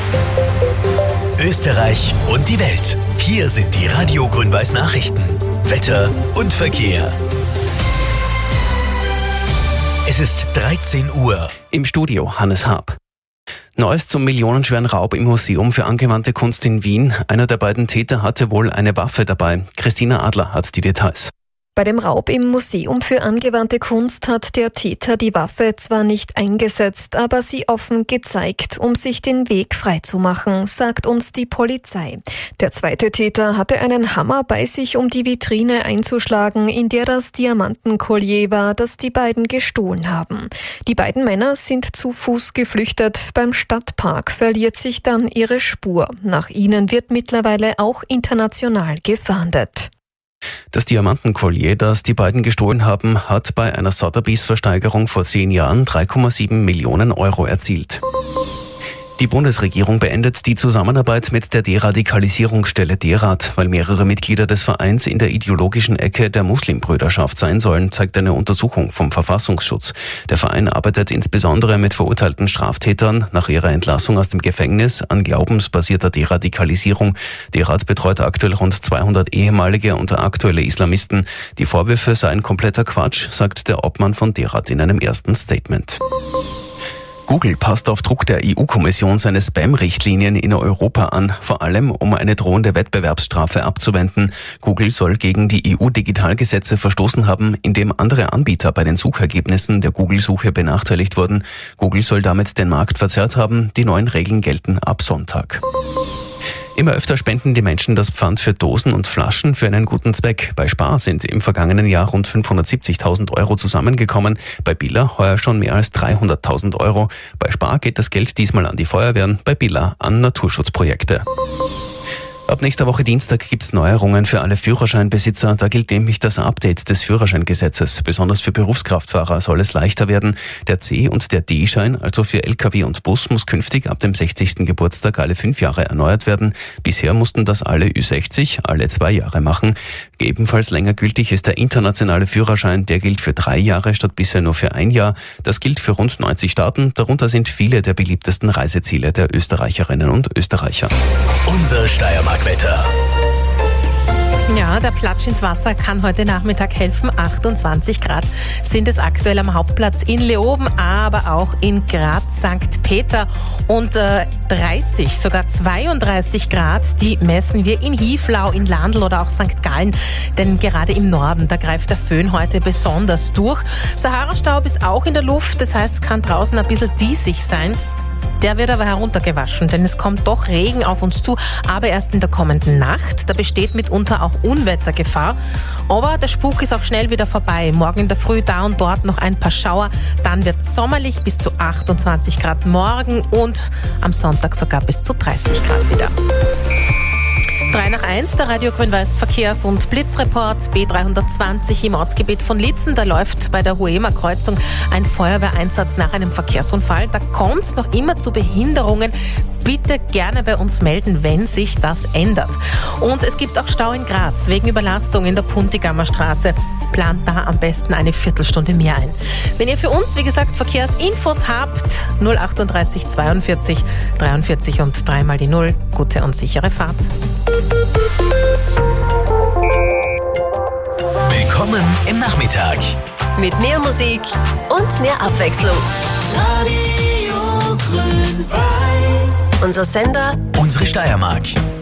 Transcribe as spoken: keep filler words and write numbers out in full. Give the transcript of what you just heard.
Österreich und die Welt. Hier sind die Radio Grün-Weiß Nachrichten. Wetter und Verkehr. Es ist dreizehn Uhr. Im Studio Hannes Haab. Neues zum millionenschweren Raub im Museum für angewandte Kunst in Wien. Einer der beiden Täter hatte wohl eine Waffe dabei. Christina Adler hat die Details. Bei dem Raub im Museum für angewandte Kunst hat der Täter die Waffe zwar nicht eingesetzt, aber sie offen gezeigt, um sich den Weg freizumachen, sagt uns die Polizei. Der zweite Täter hatte einen Hammer bei sich, um die Vitrine einzuschlagen, in der das Diamantenkollier war, das die beiden gestohlen haben. Die beiden Männer sind zu Fuß geflüchtet. Beim Stadtpark verliert sich dann ihre Spur. Nach ihnen wird mittlerweile auch international gefahndet. Das Diamantenkollier, das die beiden gestohlen haben, hat bei einer Sotheby's-Versteigerung vor zehn Jahren drei Komma sieben Millionen Euro erzielt. Die Bundesregierung beendet die Zusammenarbeit mit der Deradikalisierungsstelle DERAD, weil mehrere Mitglieder des Vereins in der ideologischen Ecke der Muslimbrüderschaft sein sollen, zeigt eine Untersuchung vom Verfassungsschutz. Der Verein arbeitet insbesondere mit verurteilten Straftätern nach ihrer Entlassung aus dem Gefängnis an glaubensbasierter Deradikalisierung. DERAD betreut aktuell rund zweihundert ehemalige und aktuelle Islamisten. Die Vorwürfe seien kompletter Quatsch, sagt der Obmann von DERAD in einem ersten Statement. Google passt auf Druck der E U-Kommission seine Spam-Richtlinien in Europa an, vor allem um eine drohende Wettbewerbsstrafe abzuwenden. Google soll gegen die E U-Digitalgesetze verstoßen haben, indem andere Anbieter bei den Suchergebnissen der Google-Suche benachteiligt wurden. Google soll damit den Markt verzerrt haben. Die neuen Regeln gelten ab Sonntag. Immer öfter spenden die Menschen das Pfand für Dosen und Flaschen für einen guten Zweck. Bei Spar sind im vergangenen Jahr rund fünfhundertsiebzigtausend Euro zusammengekommen. Bei Billa heuer schon mehr als dreihunderttausend Euro. Bei Spar geht das Geld diesmal an die Feuerwehren, bei Billa an Naturschutzprojekte. Ab nächster Woche Dienstag gibt's Neuerungen für alle Führerscheinbesitzer. Da gilt nämlich das Update des Führerscheingesetzes. Besonders für Berufskraftfahrer soll es leichter werden. Der C- und der D-Schein, also für L K W und Bus, muss künftig ab dem sechzigsten Geburtstag alle fünf Jahre erneuert werden. Bisher mussten das alle Ü sechzig alle zwei Jahre machen. Ebenfalls länger gültig ist der internationale Führerschein. Der gilt für drei Jahre statt bisher nur für ein Jahr. Das gilt für rund neunzig Staaten. Darunter sind viele der beliebtesten Reiseziele der Österreicherinnen und Österreicher. Unser Steiermark-Wetter. Ja, der Platsch ins Wasser kann heute Nachmittag helfen. achtundzwanzig Grad sind es aktuell am Hauptplatz in Leoben, aber auch in Graz, Sankt Peter. Und äh, dreißig, sogar zweiunddreißig Grad, die messen wir in Hieflau, in Landl oder auch Sankt Gallen. Denn gerade im Norden, da greift der Föhn heute besonders durch. Sahara-Staub ist auch in der Luft, das heißt, kann draußen ein bisschen diesig sein. Der wird aber heruntergewaschen, denn es kommt doch Regen auf uns zu, aber erst in der kommenden Nacht. Da besteht mitunter auch Unwettergefahr. Aber der Spuk ist auch schnell wieder vorbei. Morgen in der Früh da und dort noch ein paar Schauer. Dann wird es sommerlich bis zu achtundzwanzig Grad morgen und am Sonntag sogar bis zu dreißig Grad wieder. drei nach eins, der Radio Grün-Weiß Verkehrs- und Blitzreport. B dreihundertzwanzig im Ortsgebiet von Litzen. Da läuft bei der Huemer Kreuzung ein Feuerwehreinsatz nach einem Verkehrsunfall. Da kommt es noch immer zu Behinderungen. Bitte gerne bei uns melden, wenn sich das ändert. Und es gibt auch Stau in Graz wegen Überlastung in der Puntigammer Straße. Plant da am besten eine Viertelstunde mehr ein. Wenn ihr für uns, wie gesagt, Verkehrsinfos habt, null achtunddreißig zweiundvierzig dreiundvierzig und dreimal die Null. Gute und sichere Fahrt. Willkommen im Nachmittag. Mit mehr Musik und mehr Abwechslung. Radio Grün-Weiß. Unser Sender, unsere Steiermark.